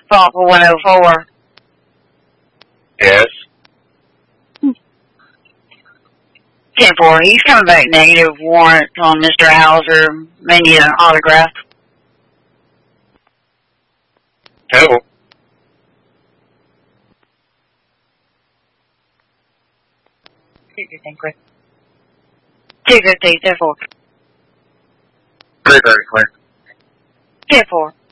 Fault for 104. Yes. 10-4. He's coming back negative. Warrant on Mr. Hauser. May need an autograph. Who? Chris. 250, 10-4. Very, very clear. 10-4.